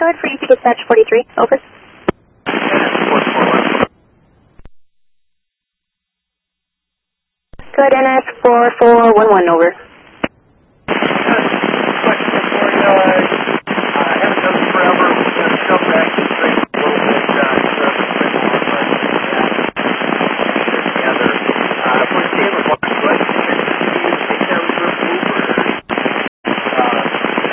go ahead for UP Dispatch 43, over. Good, NS 4411, over.